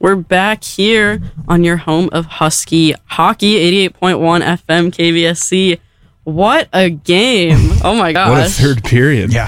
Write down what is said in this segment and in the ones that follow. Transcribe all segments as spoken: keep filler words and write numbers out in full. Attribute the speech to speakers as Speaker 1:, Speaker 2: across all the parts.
Speaker 1: We're back here on your home of Husky hockey, eighty-eight point one F M K V S C. What a game. Oh my gosh.
Speaker 2: What a third period.
Speaker 3: Yeah.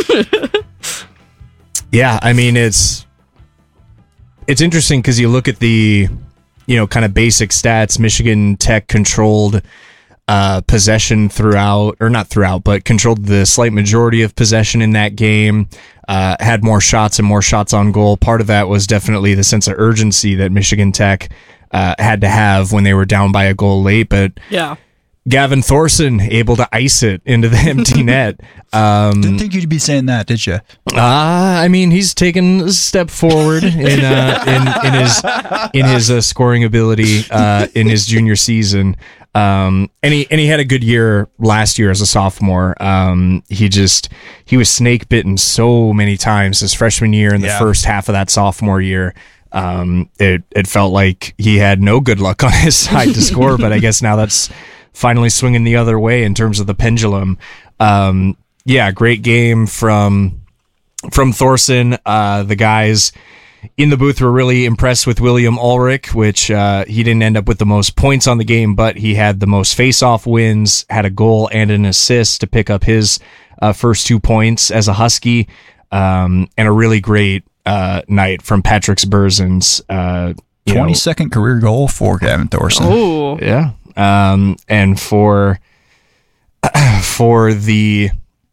Speaker 2: Yeah, I mean, it's it's interesting because you look at the, you know, kind of basic stats. Michigan Tech controlled uh, possession throughout, or not throughout, but controlled the slight majority of possession in that game. Uh, had more shots and more shots on goal. Part of that was definitely the sense of urgency that Michigan Tech uh, had to have when they were down by a goal late. But
Speaker 1: yeah,
Speaker 2: Gavin Thorson able to ice it into the empty net. Um,
Speaker 3: Didn't think you'd be saying that, did you?
Speaker 2: Uh, I mean, he's taken a step forward in uh, in, in his in his uh, scoring ability uh, in his junior season. Um, and he and he had a good year last year as a sophomore. Um, he just he was snake bitten so many times his freshman year and the
Speaker 3: Yeah.
Speaker 2: first half of that sophomore year. Um, it it felt like he had no good luck on his side to score, but I guess now that's finally swinging the other way in terms of the pendulum. Um, yeah, great game from from Thorson. Uh, the guys in the booth were really impressed with William Ulrich, which uh, he didn't end up with the most points on the game, but he had the most face-off wins, had a goal and an assist to pick up his uh, first two points as a Husky, um, and a really great uh, night from Patrick Sburzens. Uh, you know,
Speaker 3: twenty-second career goal for Gavin Thorson.
Speaker 1: Oh,
Speaker 2: yeah. Um, and for for the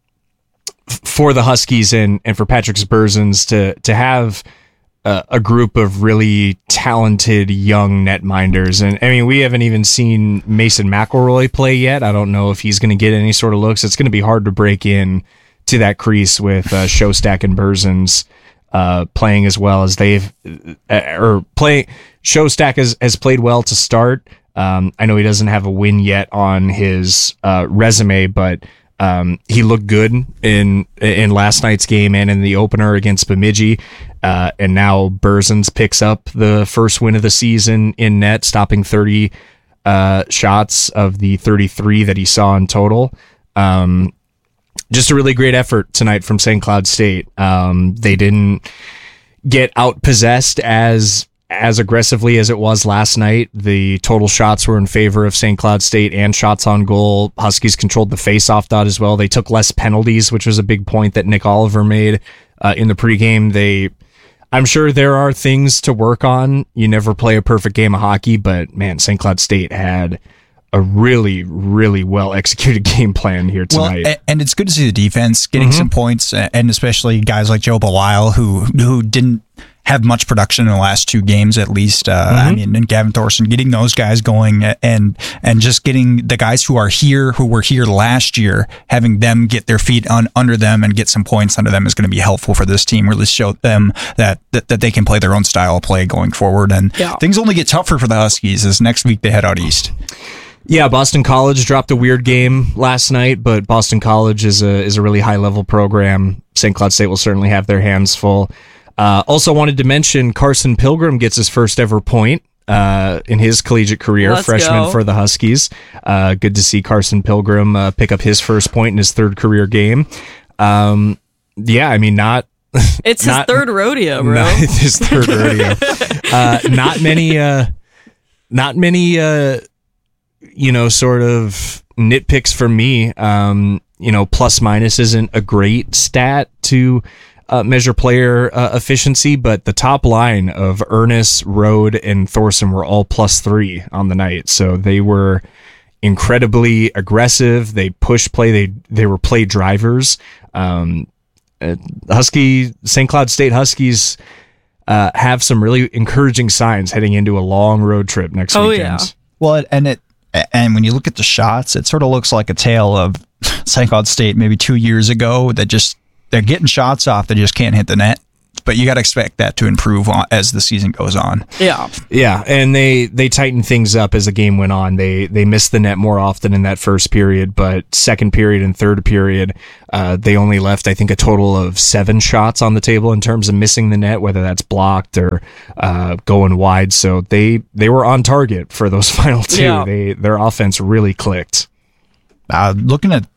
Speaker 2: for the Huskies and, and for Patrick Sburzens to to have a, a group of really talented young netminders. And I mean, we haven't even seen Mason McElroy play yet. I don't know if he's going to get any sort of looks. It's going to be hard to break in to that crease with uh, Shostak and Burzens uh, playing as well as they've uh, or play. Shostak has, has played well to start. Um, I know he doesn't have a win yet on his uh, resume, but um, he looked good in in last night's game and in the opener against Bemidji. Uh, and now Burzens picks up the first win of the season in net, stopping thirty uh, shots of the thirty-three that he saw in total. Um, just a really great effort tonight from Saint Cloud State. Um, they didn't get outpossessed as as aggressively as it was last night. The total shots were in favor of Saint Cloud State and shots on goal. Huskies controlled the face-off dot as well. They took less penalties, which was a big point that Nick Oliver made uh, in the pregame. They, I'm sure there are things to work on. You never play a perfect game of hockey, but man, Saint Cloud State had a really, really well executed game plan here tonight.
Speaker 3: Well, and it's good to see the defense getting
Speaker 2: Mm-hmm.
Speaker 3: some points, and especially guys like Joe Belisle who who didn't have much production in the last two games, at least. Uh,
Speaker 2: Mm-hmm.
Speaker 3: I mean, and Gavin Thorson, getting those guys going, and and just getting the guys who are here, who were here last year, having them get their feet on under them and get some points under them is going to be helpful for this team. Really show them that that, that they can play their own style of play going forward. And
Speaker 1: Yeah.
Speaker 3: things only get tougher for the Huskies as next week they head out east.
Speaker 2: Yeah, Boston College dropped a weird game last night, but Boston College is a is a really high level program. Saint Cloud State will certainly have their hands full. Uh, also wanted to mention Carson Pilgrim gets his first ever point uh, in his collegiate career,
Speaker 1: Let's
Speaker 2: freshman
Speaker 1: go.
Speaker 2: for the Huskies. Uh, good to see Carson Pilgrim uh, pick up his first point in his third career game. Um, yeah, I mean, not
Speaker 1: it's his
Speaker 2: Not-
Speaker 1: third rodeo, bro.
Speaker 2: not his third rodeo. Uh, not many, uh, not many, uh, you know, sort of nitpicks from me. Um, you know, plus minus isn't a great stat to uh, measure player uh, efficiency, but the top line of Ernest, Rode, and Thorson were all plus three on the night. So they were incredibly aggressive. They pushed play. They, they were play drivers. Um, uh, Husky, Saint Cloud State Huskies, uh, have some really encouraging signs heading into a long road trip next
Speaker 1: Oh,
Speaker 2: weekend.
Speaker 1: yeah.
Speaker 3: Well, it- and it and when you look at the shots, it sort of looks like a tale of Saint Cloud State maybe two years ago that just they're getting shots off, they just can't hit the net. But you got to expect that to improve on, as the season goes on.
Speaker 1: Yeah.
Speaker 2: Yeah, and they they tightened things up as the game went on. They they missed the net more often in that first period, but second period and third period, uh, they only left, I think, a total of seven shots on the table in terms of missing the net, whether that's blocked or uh, going wide. So they they were on target for those final two.
Speaker 1: Yeah.
Speaker 2: They their offense really clicked.
Speaker 3: Uh, looking at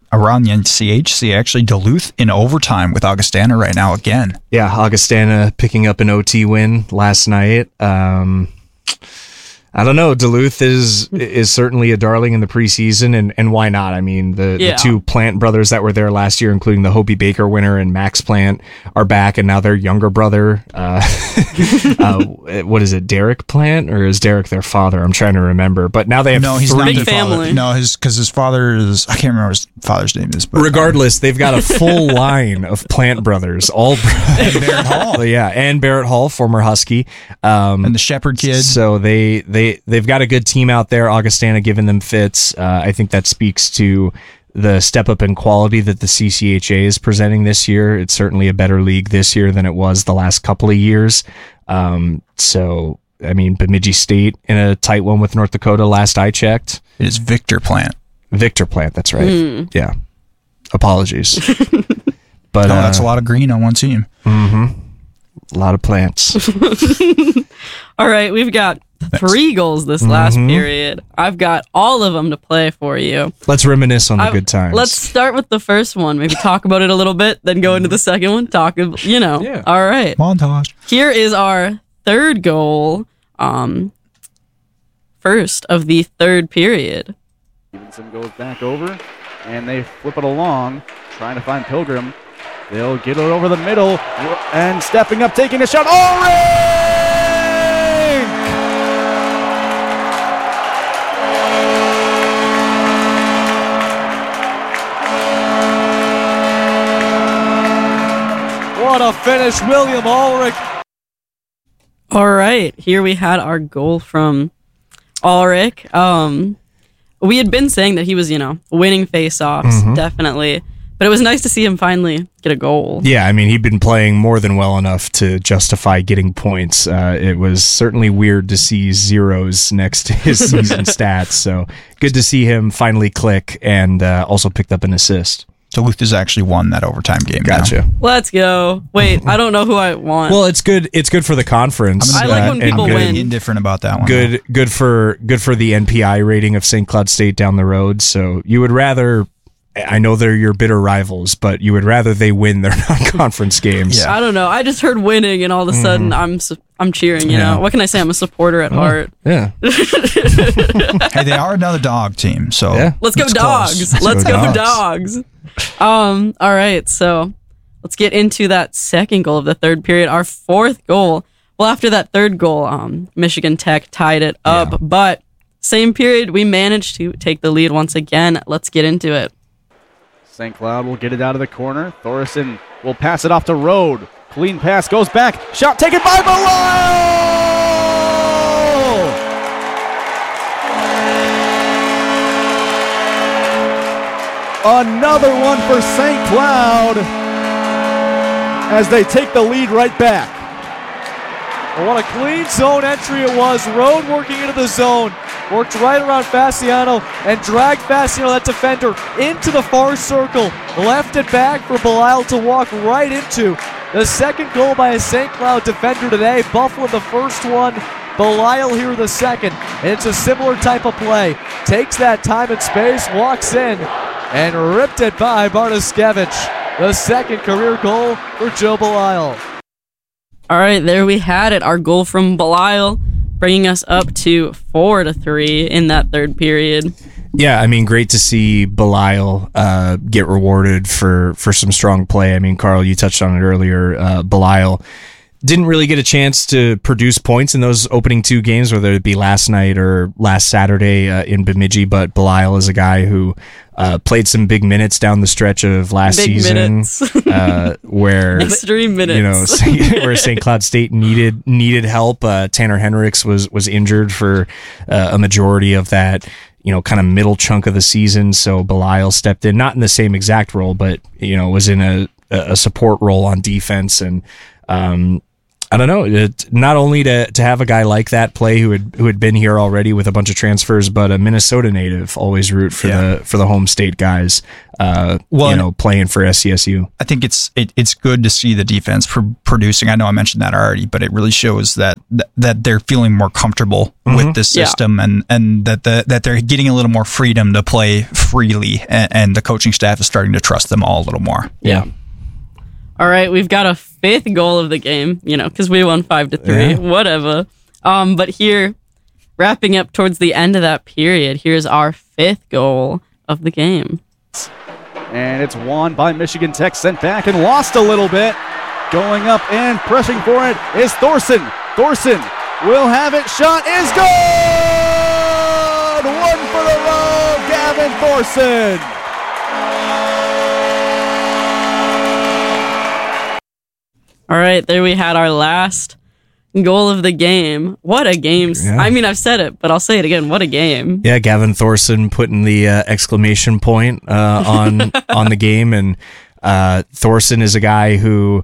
Speaker 3: around the N C H C, actually, Duluth in overtime with Augustana right now again.
Speaker 2: Yeah, Augustana picking up an O T win last night. Um, I don't know. Duluth is is certainly a darling in the preseason, and, and why not? I mean, the,
Speaker 1: Yeah.
Speaker 2: the two Plant brothers that were there last year, including the Hobie Baker winner and Max Plant, are back, and now their younger brother, uh, uh, what is it, Derek Plant, or is Derek their father? I'm trying to remember. But now they have
Speaker 3: No, he's
Speaker 2: three.
Speaker 3: not
Speaker 1: Big
Speaker 3: their
Speaker 1: family.
Speaker 3: father. No, his because his father is, I can't remember what his father's name is. But
Speaker 2: Regardless, they've got a full line of Plant brothers, all
Speaker 3: and Barrett Hall
Speaker 2: yeah, and Barrett Hall, former Husky, um,
Speaker 3: and the Shepherd kid.
Speaker 2: So they they they've got a good team out there. Augustana giving them fits. Uh, I think that speaks to the step up in quality that the C C H A is presenting this year. It's certainly a better league this year than it was the last couple of years. Um, so I mean, Bemidji State in a tight one with North Dakota last I checked.
Speaker 3: It is Victor Plant.
Speaker 2: Victor Plant, that's right.
Speaker 1: Mm.
Speaker 2: Yeah. Apologies. But
Speaker 3: No,
Speaker 2: uh,
Speaker 3: that's a lot of green on one team.
Speaker 2: a lot of plants.
Speaker 1: All right, we've got three goals this last period. I've got all of them to play for you.
Speaker 2: Let's reminisce on the
Speaker 1: I-
Speaker 2: good times.
Speaker 1: Let's start with the first one. Maybe talk about it a little bit, then go into the second one. Talk, ab- you know.
Speaker 2: Yeah.
Speaker 1: All right.
Speaker 3: Montage.
Speaker 1: Here is our third goal. Um, first of the third period.
Speaker 4: Stevenson goes back over, and they flip it along, trying to find Pilgrim. They'll get it over the middle, and stepping up, taking a shot. Ulrich! What a finish, William Ulrich.
Speaker 1: All right, here we had our goal from Ulrich. Um, we had been saying that he was, you know, winning face-offs, definitely. But it was nice to see him finally get a goal.
Speaker 2: Yeah, I mean, he'd been playing more than well enough to justify getting points. Uh, it was certainly weird to see zeros next to his season stats. So good to see him finally click, and uh, also picked up an assist.
Speaker 3: Duluth has actually won that overtime game. now.
Speaker 2: Gotcha.
Speaker 1: Let's go. Wait, I don't know who I want.
Speaker 2: Well, it's good. It's good for the conference.
Speaker 1: I like when
Speaker 2: and
Speaker 1: people
Speaker 2: good,
Speaker 1: win.
Speaker 3: Indifferent about that one.
Speaker 2: Good, good for good for the N P I rating of Saint Cloud State down the road. So you would rather. I know they're your bitter rivals, but you would rather they win their non-conference games.
Speaker 3: Yeah.
Speaker 1: I don't know. I just heard winning, and all of a sudden, I'm su- I'm cheering. You
Speaker 2: Yeah.
Speaker 1: know, what can I say? I'm a supporter at heart.
Speaker 2: Yeah.
Speaker 3: Hey, they are another dog team, so
Speaker 2: Yeah.
Speaker 1: Let's go
Speaker 3: it's
Speaker 1: dogs.
Speaker 3: close.
Speaker 1: Let's,
Speaker 2: go
Speaker 1: go,
Speaker 2: dogs.
Speaker 1: dogs. Um. All right. So let's get into that second goal of the third period. Our fourth goal. Well, after that third goal, um, Michigan Tech tied it up,
Speaker 3: Yeah.
Speaker 1: but same period, we managed to take the lead once again. Let's get into it.
Speaker 4: Saint Cloud will get it out of the corner. Thorson will pass it off to Rode. Clean pass, goes back. Shot taken by Belisle! Another one for Saint Cloud as they take the lead right back.
Speaker 5: And what a clean zone entry it was. Rode working into the zone. Worked right around Fasciano and dragged Fasciano, that defender, into the far circle. Left it back for Belisle to walk right into. The second goal by a Saint Cloud defender today. Buffalo the first one. Belisle here the second. And it's a similar type of play. Takes that time and space, walks in, and ripped it by Bartoszewicz. The second career goal for Joe Belisle.
Speaker 1: All right, there we had it. Our goal from Belisle, bringing us up to four to three in that third period.
Speaker 2: Yeah, I mean, great to see Belisle uh, get rewarded for, for some strong play. I mean, Carl, you touched on it earlier. Uh, Belisle didn't really get a chance to produce points in those opening two games, whether it be last night or last Saturday uh, in Bemidji, but Belisle is a guy who uh, played some big minutes down the stretch of last
Speaker 1: Big
Speaker 2: season,
Speaker 1: minutes.
Speaker 2: uh, where
Speaker 1: Extreme minutes.
Speaker 2: you know Saint- where Saint Cloud State needed needed help. Uh, Tanner Henricks was was injured for uh, a majority of that, you know, kind of middle chunk of the season. So Belisle stepped in, not in the same exact role, but you know, was in a a support role on defense, and um, I don't know. It, not only to, to have a guy like that play who had who had been here already with a bunch of transfers, but a Minnesota native. Always root for
Speaker 3: Yeah.
Speaker 2: the for the home state guys. Uh,
Speaker 3: Well,
Speaker 2: you know, playing for S C S U.
Speaker 3: I think it's it, it's good to see the defense pr- producing. I know I mentioned that already, but it really shows that that they're feeling more comfortable with this
Speaker 1: Yeah.
Speaker 3: system, and and that the that they're getting a little more freedom to play freely, and, and the coaching staff is starting to trust them all a little more.
Speaker 2: Yeah.
Speaker 1: All right, we've got a fifth goal of the game, you know, because we won five to three,
Speaker 2: Yeah.
Speaker 1: whatever. Um, but here, wrapping up towards the end of that period, here's our fifth goal of the game.
Speaker 4: And it's won by Michigan Tech, sent back and lost a little bit. Going up and pressing for it is Thorson. Thorson will have it. Shot is good! One for the road, Gavin Thorson.
Speaker 1: All right, there we had our last goal of the game. What a game.
Speaker 2: Yeah.
Speaker 1: I mean, I've said it, but I'll say it again. What a game.
Speaker 2: Yeah, Gavin Thorson putting the uh, exclamation point uh, on on the game, and uh, Thorson is a guy who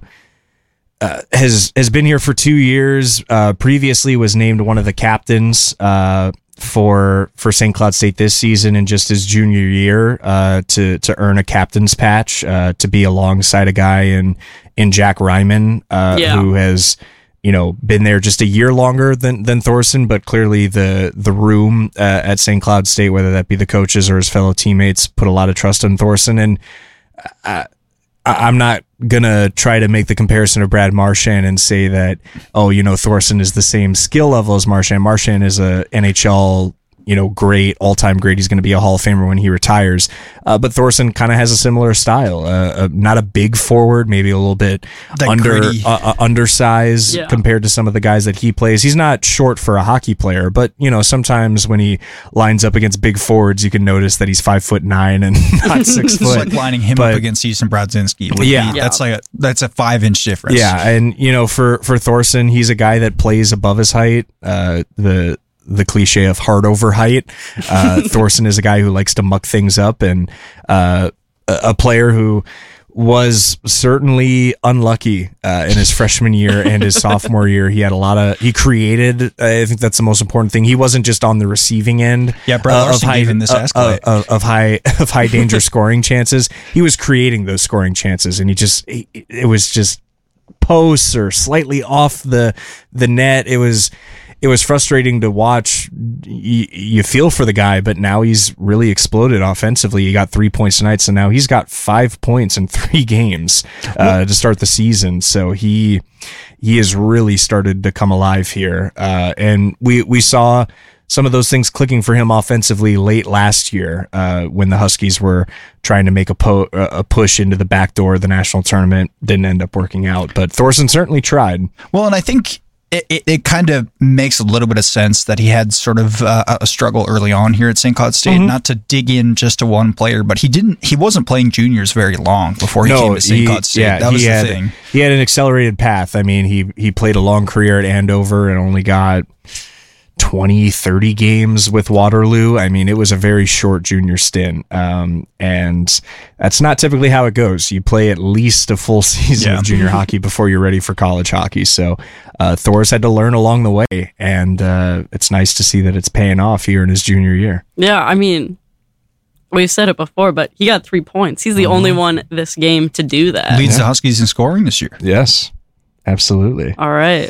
Speaker 2: uh, has has been here for two years. Uh, previously, was named one of the captains uh, for for Saint Cloud State this season, and just his junior year uh, to to earn a captain's patch uh, to be alongside a guy in in Jack Ryman, uh,
Speaker 1: Yeah.
Speaker 2: who has, you know, been there just a year longer than than Thorson, but clearly the the room uh, at Saint Cloud State, whether that be the coaches or his fellow teammates, put a lot of trust in Thorson. And I, I'm not gonna try to make the comparison of Brad Marchand and say that, oh, you know, Thorson is the same skill level as Marchand. Marchand is a N H L, you know, great, all-time great. He's going to be a Hall of Famer when he retires. Uh, but Thorson kind of has a similar style. Uh, uh, not a big forward, maybe a little bit
Speaker 3: That
Speaker 2: under
Speaker 3: gritty.
Speaker 2: uh, uh, undersized
Speaker 1: Yeah.
Speaker 2: compared to some of the guys that he plays. He's not short for a hockey player, but you know, sometimes when he lines up against big forwards, you can notice that he's five foot nine and not six
Speaker 3: It's
Speaker 2: foot.
Speaker 3: like lining him
Speaker 2: but-
Speaker 3: up against Easton Bradzinski. would
Speaker 2: Yeah.
Speaker 3: be- that's like a, that's a five inch difference.
Speaker 2: Yeah, and you know, for for Thorson, he's a guy that plays above his height. Uh, the the cliche of hard over height. Uh, Thorson is a guy who likes to muck things up, and uh, a, a player who was certainly unlucky uh, in his freshman year and his sophomore year. He had a lot of he created. I think that's the most important thing. He wasn't just on the receiving end.
Speaker 3: Yeah, Brett
Speaker 2: uh, of
Speaker 3: Larson
Speaker 2: high
Speaker 3: gave him this
Speaker 2: uh,
Speaker 3: escalate.
Speaker 2: uh, of, of high of high danger scoring chances. He was creating those scoring chances, and he just he, it was just posts or slightly off the the net. It was it was frustrating to watch. You, you feel for the guy, but now he's really exploded offensively. He got three points tonight, so now he's got five points in three games uh, to start the season. So he he has really started to come alive here, uh, and we we saw some of those things clicking for him offensively late last year uh, when the Huskies were trying to make a, po- a push into the back door of the national tournament. Didn't end up working out, but Thorson certainly tried.
Speaker 3: Well, and I think it, it, it kind of makes a little bit of sense that he had sort of uh, a struggle early on here at Saint Cloud State.
Speaker 2: Mm-hmm.
Speaker 3: Not to dig in just to one player, but he didn't. He wasn't playing juniors very long before he came to Saint Cloud State.
Speaker 2: yeah,
Speaker 3: that was
Speaker 2: he
Speaker 3: the
Speaker 2: had,
Speaker 3: thing.
Speaker 2: He had an accelerated path. I mean, he he played a long career at Andover and only got twenty, thirty games with Waterloo. I mean, it was a very short junior stint. Um, and that's not typically how it goes. You play at least a full season
Speaker 3: Yeah.
Speaker 2: of junior hockey before you're ready for college hockey. So uh, Thor's had to learn along the way, and uh, it's nice to see that it's paying off here in his junior year.
Speaker 1: Yeah, I mean, we've said it before, but he got three points. He's the
Speaker 2: Mm-hmm.
Speaker 1: only one this game to do that.
Speaker 3: Leads the Huskies in scoring this year.
Speaker 2: Yes, absolutely.
Speaker 1: All right.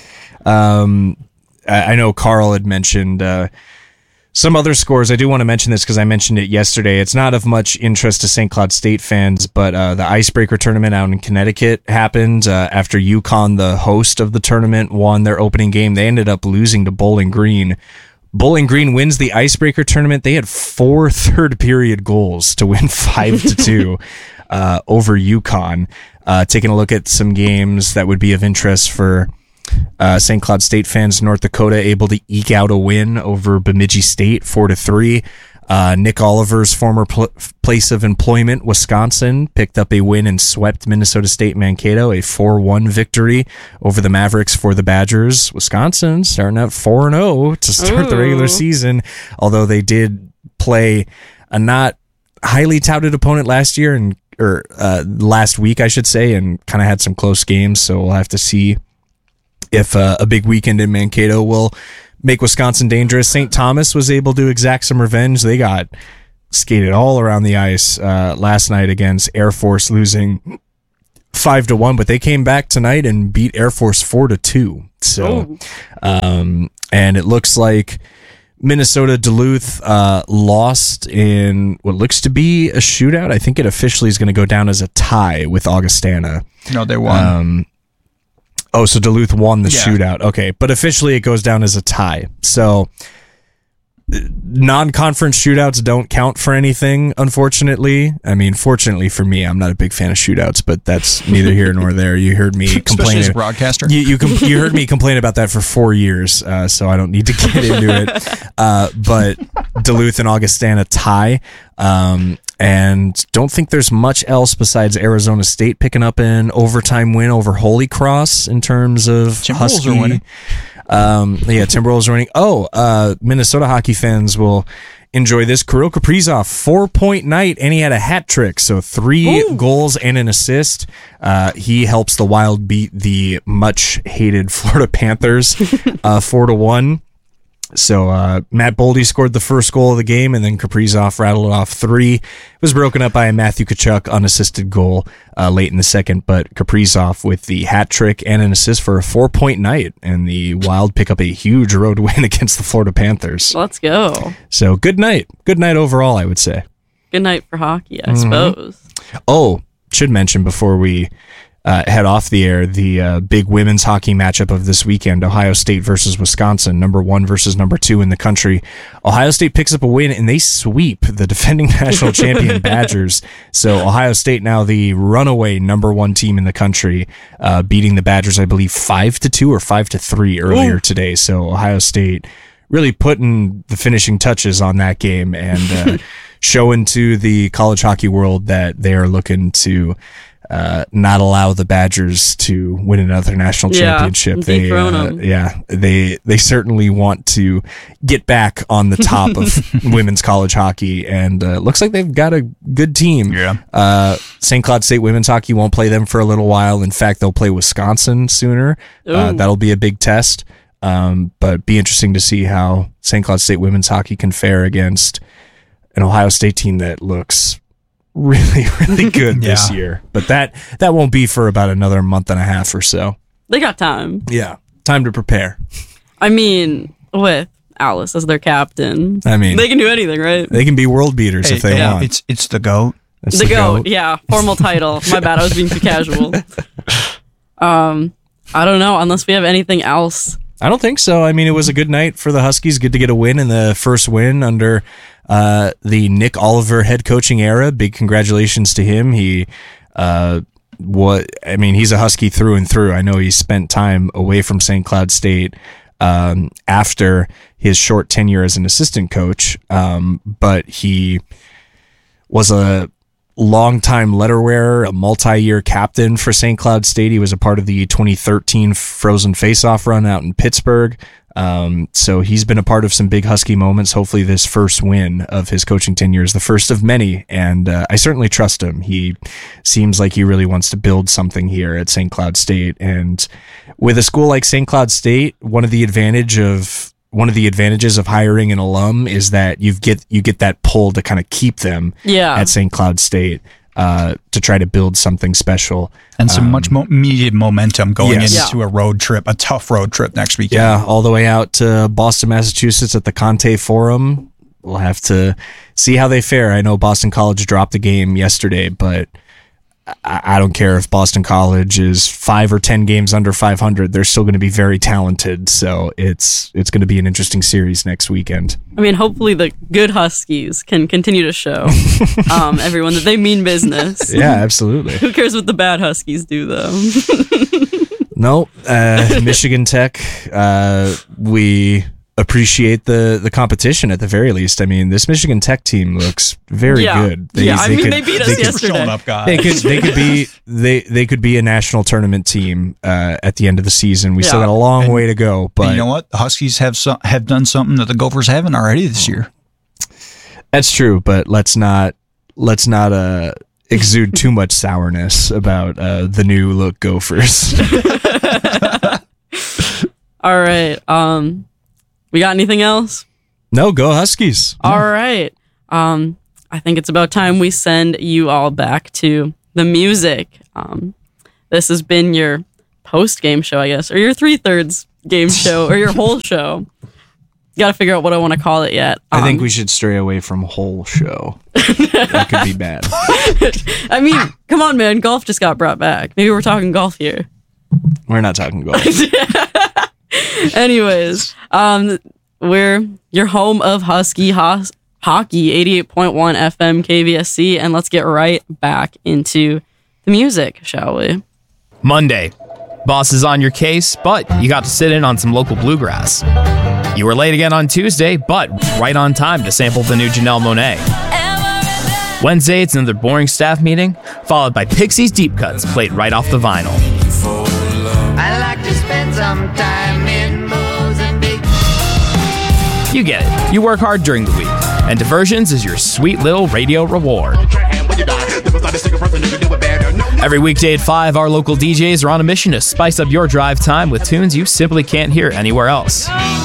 Speaker 2: Um, I I know Carl had mentioned uh, some other scores. I do want to mention this because I mentioned it yesterday. It's not of much interest to Saint Cloud State fans, but uh, the Icebreaker tournament out in Connecticut happened uh, after UConn, the host of the tournament, won their opening game. They ended up losing to Bowling Green. Bowling Green wins the Icebreaker tournament. They had four third period goals to win five to two uh, over UConn. Uh, taking a look at some games that would be of interest for Uh, Saint Cloud State fans. North Dakota able to eke out a win over Bemidji State four to three. Uh, Nick Oliver's former pl- place of employment, Wisconsin, picked up a win and swept Minnesota State Mankato, a four one victory over the Mavericks for the Badgers. Wisconsin starting out four and oh to start the regular
Speaker 1: Ooh.
Speaker 2: season, although they did play a not highly touted opponent last year and or uh, last week, I should say, and kind of had some close games. So we'll have to see if uh, a big weekend in Mankato will make Wisconsin dangerous. Saint Thomas was able to exact some revenge. They got skated all around the ice uh, last night against Air Force, losing five to one, but they came back tonight and beat Air Force four to two. So, um, and it looks like Minnesota Duluth uh, lost in what looks to be a shootout. I think it officially is going to go down as a tie with Augustana.
Speaker 3: No, they won.
Speaker 2: Um, oh, so Duluth won the
Speaker 3: Yeah.
Speaker 2: shootout. Okay, but officially it goes down as a tie. So non-conference shootouts don't count for anything, unfortunately. I mean, fortunately for me, I'm not a big fan of shootouts, but that's neither here nor there. You heard me
Speaker 3: Especially
Speaker 2: complain.
Speaker 3: as a broadcaster.
Speaker 2: You you, com- you heard me complain about that for four years, uh, so I don't need to get into it. Uh, but Duluth and Augustana tie, um, and don't think there's much else besides Arizona State picking up an overtime win over Holy Cross in terms of
Speaker 3: Timberwolves
Speaker 2: Husky.
Speaker 3: are winning.
Speaker 2: Um, yeah, Timberwolves are winning. Oh, uh, Minnesota hockey fans will enjoy this. Kirill Kaprizov, four-point night, and he had a hat trick. So three
Speaker 1: Ooh.
Speaker 2: goals and an assist. Uh, he helps the Wild beat the much-hated Florida Panthers uh, four to one. So uh, Matt Boldy scored the first goal of the game, and then Kaprizov rattled off three. It was broken up by a Matthew Tkachuk unassisted goal uh, late in the second, but Kaprizov with the hat trick and an assist for a four-point night, and the Wild pick up a huge road win against the Florida Panthers.
Speaker 1: Let's go.
Speaker 2: So good night. Good night overall, I would say.
Speaker 1: Good night for hockey, I
Speaker 2: Mm-hmm.
Speaker 1: suppose.
Speaker 2: Oh, should mention before we uh, head off the air, the uh, big women's hockey matchup of this weekend, Ohio State versus Wisconsin, number one versus number two in the country. Ohio State picks up a win, and they sweep the defending national champion Badgers. So Ohio State now the runaway number one team in the country, uh, beating the Badgers, I believe, five to two or five to three earlier
Speaker 1: Ooh.
Speaker 2: today. So Ohio State really putting the finishing touches on that game and uh, showing to the college hockey world that they are looking to uh, not allow the Badgers to win another national
Speaker 1: Yeah,
Speaker 2: championship. They,
Speaker 1: dethrone
Speaker 2: uh,
Speaker 1: 'em.
Speaker 2: yeah, they they certainly want to get back on the top of women's college hockey, and uh, looks like they've got a good team.
Speaker 3: Yeah.
Speaker 2: Uh, Saint Cloud State women's hockey won't play them for a little while. In fact, they'll play Wisconsin sooner. Uh,
Speaker 1: Ooh.
Speaker 2: that'll be a big test. Um, but be interesting to see how Saint Cloud State women's hockey can fare against an Ohio State team that looks really, really good this
Speaker 3: Yeah.
Speaker 2: year. But that that won't be for about another month and a half or so.
Speaker 1: They got time.
Speaker 2: Yeah, time to prepare.
Speaker 1: I mean, with Alice as their captain,
Speaker 2: I mean,
Speaker 1: they can do anything, right?
Speaker 2: they can be world beaters if they
Speaker 3: yeah,
Speaker 2: want.
Speaker 3: It's it's the GOAT.
Speaker 2: That's
Speaker 1: The goat, yeah, formal title. My bad, I was being too casual. Um, I don't know, unless we have anything else.
Speaker 2: I don't think so. I mean, it was a good night for the Huskies. Good to get a win in the first win under uh, the Nick Oliver head coaching era. Big congratulations to him. He, uh, what I mean, he's a Husky through and through. I know he spent time away from Saint Cloud State um, after his short tenure as an assistant coach, um, but he was a longtime letter wearer, a multi-year captain for Saint Cloud State. He was a part of the twenty thirteen Frozen Face-Off run out in Pittsburgh. Um, so he's been a part of some big Husky moments. Hopefully this first win of his coaching tenure is the first of many, and uh, I certainly trust him. He seems like he really wants to build something here at Saint Cloud State, and with a school like Saint Cloud State, one of the advantage of one of the advantages of hiring an alum is that you get you get that pull to kind of keep them
Speaker 1: Yeah.
Speaker 2: at Saint Cloud State uh, to try to build something special.
Speaker 3: And some much mo- needed momentum going
Speaker 2: Yes.
Speaker 3: into a road trip, a tough road trip next weekend.
Speaker 2: Yeah, all the way out to Boston, Massachusetts at the Conte Forum. We'll have to see how they fare. I know Boston College dropped the game yesterday, but I, I don't care if Boston College is five or ten games under five hundred. They're still going to be very talented. So it's it's going to be an interesting series next weekend.
Speaker 1: I mean, hopefully the good Huskies can continue to show um, everyone that they mean business.
Speaker 2: Yeah, absolutely.
Speaker 1: Who cares what the bad Huskies do, though?
Speaker 2: No, uh, Michigan Tech, uh, we appreciate the, the competition at the very least. I mean, this Michigan Tech team looks very
Speaker 1: Yeah.
Speaker 2: good.
Speaker 1: Yeah, I mean, they beat us
Speaker 2: they could-
Speaker 1: yesterday.
Speaker 3: Showing up, guys.
Speaker 2: They could they could be they they could be a national tournament team uh, at the end of the season. We still
Speaker 1: Yeah.
Speaker 2: got a long
Speaker 3: And-
Speaker 2: way to go, but
Speaker 3: And you know what? The Huskies have some, have done something that the Gophers haven't already this year.
Speaker 2: that's true. But let's not let's not uh, exude too much sourness about uh, the new look Gophers.
Speaker 1: All right. Um, we got anything else?
Speaker 2: No, go Huskies.
Speaker 1: All right. Um, I think it's about time we send you all back to the music. Um, this has been your post-game show, I guess, or your three-thirds game show, or your whole show. Got to figure out what I want to call it yet. Um,
Speaker 2: I think we should stray away from whole show. That could be bad.
Speaker 1: I mean, come on, man. Golf just got brought back. Maybe we're talking golf here.
Speaker 2: We're not talking golf.
Speaker 1: Anyways, um, we're your home of Husky Hos- Hockey, eighty-eight point one F M K V S C, and let's get right back into the music, shall we?
Speaker 6: Monday. Boss is on your case, but you got to sit in on some local bluegrass. You were late again on Tuesday, but right on time to sample the new Janelle Monáe. Wednesday, it's another boring staff meeting, followed by Pixies deep cuts played right off the vinyl.
Speaker 7: I like to spend some time in Mozambique.
Speaker 6: You get it. You work hard during the week, and Diversions is your sweet little radio reward. Every weekday at five, our local D Js are on a mission to spice up your drive time with tunes you simply can't hear anywhere else.